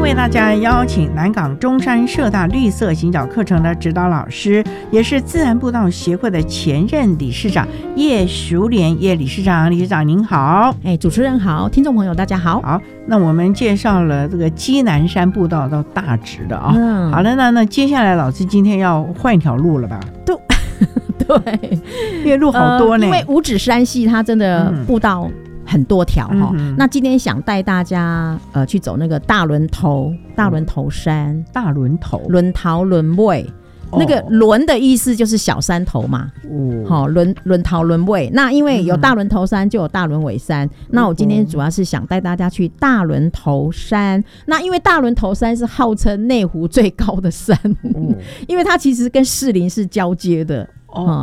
为大家邀请南港中山社大绿色行脚课程的指导老师，也是自然步道协会的前任理事长叶淑莲叶理事长。理事长您好。 主持人好，听众朋友大家好。 好，那我们介绍了这个基南山步道到大直的啊。好了，那接下来老师今天要换一条路了吧？ 对， 因为路好多呢。 因为五指山系它真的步道很多条那今天想带大家去走那个大轮头山。大轮头轮尾，那个轮的意思就是小山头嘛。轮头轮尾。那因为有大轮头山就有大轮尾山。那我今天主要是想带大家去大轮头山。那因为大轮头山是号称内湖最高的山，因为它其实跟士林是交接的。